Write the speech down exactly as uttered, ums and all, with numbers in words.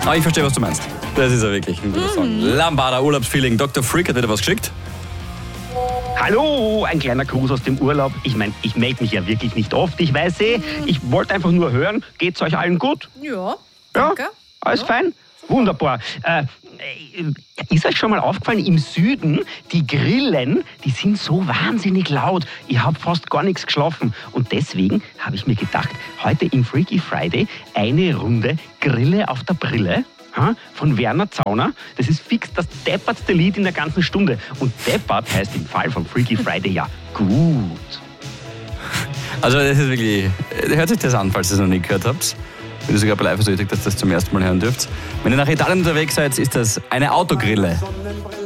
Aber ich verstehe, was du meinst. Das ist ja wirklich ein guter Mhm. Song. Lambada, Urlaubsfeeling. Doktor Freak hat wieder was geschickt. Hallo, ein kleiner Gruß aus dem Urlaub. Ich meine, ich melde mich ja wirklich nicht oft, ich weiß eh. Ich wollte einfach nur hören, geht's euch allen gut? Ja, Ja? danke. Alles Ja. fein? Wunderbar. Äh, ist euch schon mal aufgefallen, im Süden, die Grillen, die sind so wahnsinnig laut. Ich habe fast gar nichts geschlafen. Und deswegen habe ich mir gedacht, heute im Freaky Friday eine Runde Grille auf der Brille. Ha, von Werner Zauner. Das ist fix das deppertste Lied in der ganzen Stunde. Und deppert heißt im Fall von Freaky Friday ja gut. Also das ist wirklich, hört sich das an, falls ihr es noch nie gehört habt. Ich bin sogar eifersüchtig, dass ihr das zum ersten Mal hören dürft. Wenn ihr nach Italien unterwegs seid, ist das eine Autogrille.